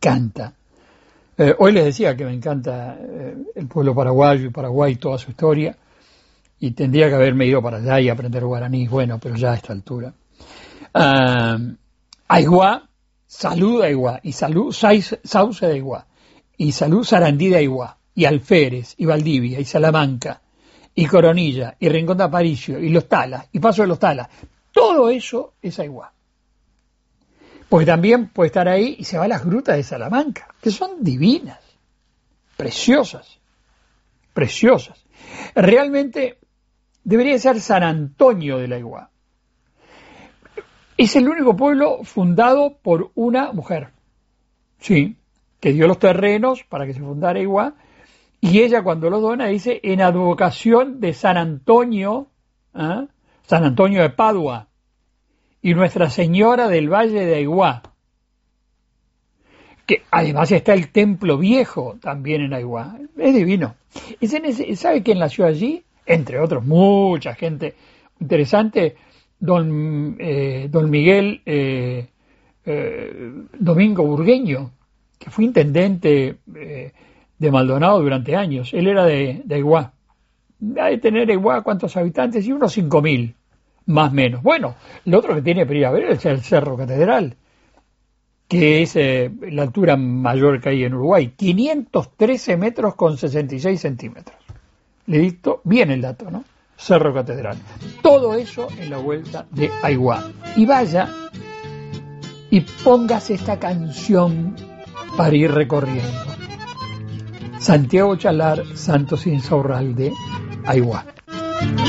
encanta. Hoy les decía que me encanta el pueblo paraguayo y Paraguay, toda su historia, y tendría que haberme ido para allá y aprender guaraní, bueno, pero ya a esta altura. Aiguá, salud Aiguá, y salud Sauce de Aiguá, y salud Sarandí de Aiguá, y Alférez, y Valdivia, y Salamanca, y Coronilla, y Rincón de Aparicio, y Los Talas, y Paso de los Talas. Todo eso es Aiguá. Porque también puede estar ahí y se va a las grutas de Salamanca, que son divinas, preciosas, preciosas. Realmente debería ser San Antonio de la Aiguá. Es el único pueblo fundado por una mujer, sí, que dio los terrenos para que se fundara Aiguá, y ella cuando los dona dice en advocación de San Antonio, San Antonio de Padua, y Nuestra Señora del Valle de Aiguá, que además está el Templo Viejo también en Aiguá. Es divino. ¿Sabe quién nació allí? Entre otros, mucha gente interesante, don Miguel Domingo Burgueño, que fue intendente de Maldonado durante años. Él era de Aiguá. Ha de tener Aiguá, ¿cuántos habitantes? Y unos 5.000. Más o menos. Bueno, lo otro que tiene para ir a ver es el Cerro Catedral, que es la altura mayor que hay en Uruguay, 513 metros con 66 centímetros. Le dicto bien el dato, ¿no? Cerro Catedral. Todo eso en la vuelta de Aiguá. Y vaya y póngase esta canción para ir recorriendo. Santiago Chalar, Santos Insaurralde, Aiguá.